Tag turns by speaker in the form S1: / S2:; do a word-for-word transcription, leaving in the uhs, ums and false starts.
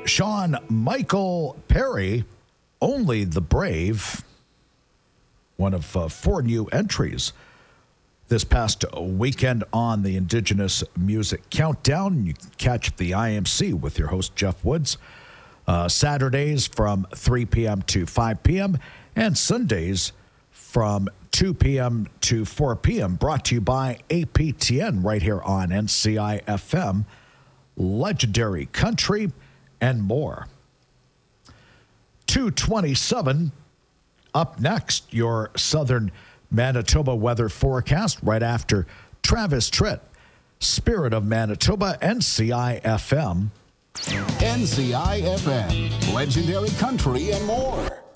S1: Sean Michael Perry, Only the Brave, one of uh, four new entries this past weekend on the Indigenous Music Countdown. You can catch the I M C with your host, Jeff Woods, uh, Saturdays from three p.m. to five p.m. and Sundays from two p.m. to four p.m. Brought to you by A P T N right here on N C I F M, Legendary Country, and more. two twenty-seven, up next, your southern Manitoba weather forecast right after Travis Tritt, Spirit of Manitoba, N C I F M.
S2: N C I F M, Legendary Country, and more.